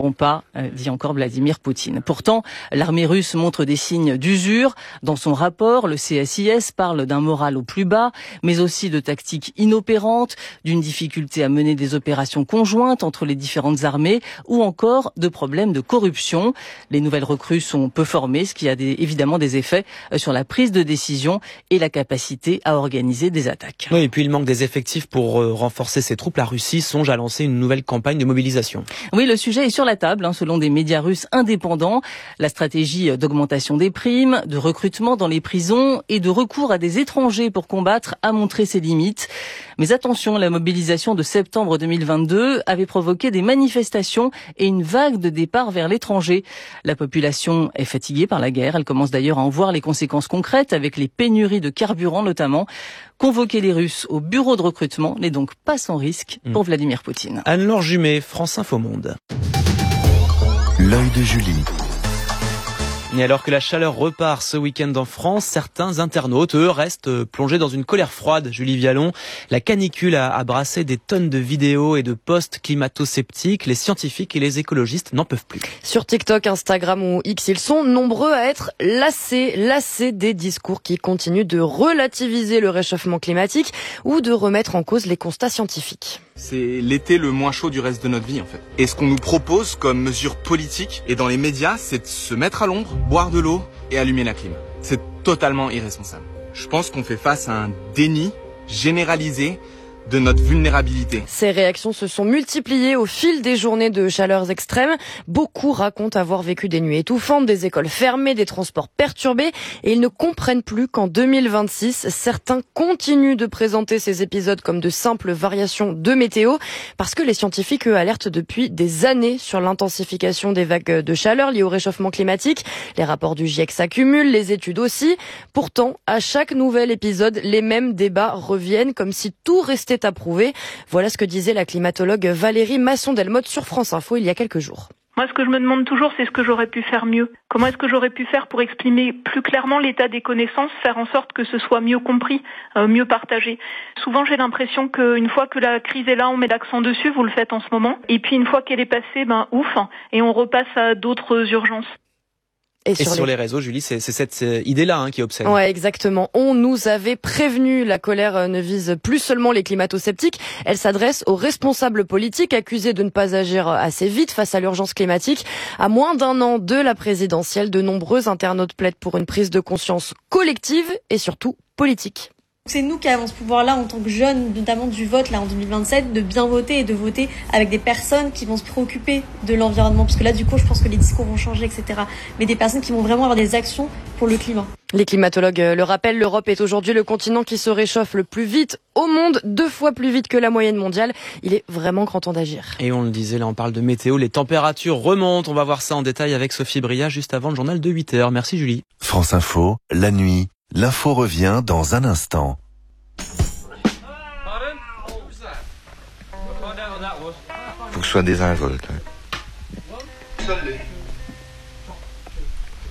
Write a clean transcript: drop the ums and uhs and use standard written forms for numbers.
suffiront pas, dit encore Vladimir Poutine. Pourtant, l'armée russe montre des signes d'usure. Dans son rapport, le CSIS parle d'un moral au plus bas, mais aussi de tactiques inopérantes, d'une difficulté à mener des opérations conjointes entre les différentes armées ou encore de problèmes de corruption. Les nouvelles recrues sont peu formées, ce qui a évidemment des effets sur la prise de décision et la capacité à organiser des attaques. Oui, et puis il manque des effectifs pour renforcer ses troupes. La Russie songe à lancer une nouvelle campagne de mobilisation. Oui, le sujet est sur la table, selon des médias russes indépendants. La stratégie d'augmentation des primes, de recrutement dans les prisons et de recours à des étrangers pour combattre a montré ses limites. Mais attention, la mobilisation de septembre 2022 avait provoqué des manifestations et une vague de départ vers l'étranger. La population est fatiguée par la guerre. Elle commence d'ailleurs à en voir les conséquences concrètes avec les pénuries de carburant notamment. Convoquer les Russes au bureau de recrutement n'est donc pas sans risque pour Vladimir Poutine. Anne-Laure Jumet, France Info Monde. L'œil de Julie. Et alors que la chaleur repart ce week-end en France, certains internautes, eux, restent plongés dans une colère froide. Julie Vialon, la canicule a brassé des tonnes de vidéos et de posts climato-sceptiques. Les scientifiques et les écologistes n'en peuvent plus. Sur TikTok, Instagram ou X, ils sont nombreux à être lassés des discours qui continuent de relativiser le réchauffement climatique ou de remettre en cause les constats scientifiques. C'est l'été le moins chaud du reste de notre vie en fait. Et ce qu'on nous propose comme mesure politique et dans les médias, c'est de se mettre à l'ombre, boire de l'eau et allumer la clim. C'est totalement irresponsable. Je pense qu'on fait face à un déni généralisé de notre vulnérabilité. Ces réactions se sont multipliées au fil des journées de chaleurs extrêmes. Beaucoup racontent avoir vécu des nuits étouffantes, des écoles fermées, des transports perturbés et ils ne comprennent plus qu'en 2026, certains continuent de présenter ces épisodes comme de simples variations de météo parce que les scientifiques, eux, alertent depuis des années sur l'intensification des vagues de chaleur liées au réchauffement climatique. Les rapports du GIEC s'accumulent, les études aussi. Pourtant, à chaque nouvel épisode, les mêmes débats reviennent comme si tout restait à prouver. Voilà ce que disait la climatologue Valérie Masson-Delmotte sur France Info il y a quelques jours. Moi, ce que je me demande toujours, c'est ce que j'aurais pu faire mieux. Comment est-ce que j'aurais pu faire pour exprimer plus clairement l'état des connaissances, faire en sorte que ce soit mieux compris, mieux partagé. Souvent, j'ai l'impression qu'une fois que la crise est là, on met l'accent dessus, vous le faites en ce moment. Et puis, une fois qu'elle est passée, ouf, et on repasse à d'autres urgences. Et sur les réseaux, Julie, c'est cette idée-là qui obsède. Ouais, exactement. On nous avait prévenu, la colère ne vise plus seulement les climato-sceptiques, elle s'adresse aux responsables politiques accusés de ne pas agir assez vite face à l'urgence climatique. À moins d'un an de la présidentielle, de nombreux internautes plaident pour une prise de conscience collective et surtout politique. C'est nous qui avons ce pouvoir-là en tant que jeunes, notamment du vote là en 2027, de bien voter et de voter avec des personnes qui vont se préoccuper de l'environnement. Parce que là, du coup, je pense que les discours vont changer, etc. Mais des personnes qui vont vraiment avoir des actions pour le climat. Les climatologues le rappellent, l'Europe est aujourd'hui le continent qui se réchauffe le plus vite au monde, 2 fois plus vite que la moyenne mondiale. Il est vraiment grand temps d'agir. Et on le disait, là on parle de météo, les températures remontent. On va voir ça en détail avec Sophie Bria juste avant le journal de 8h. Merci Julie. France Info, la nuit. L'info revient dans un instant. Faut que ce soit désinvolte.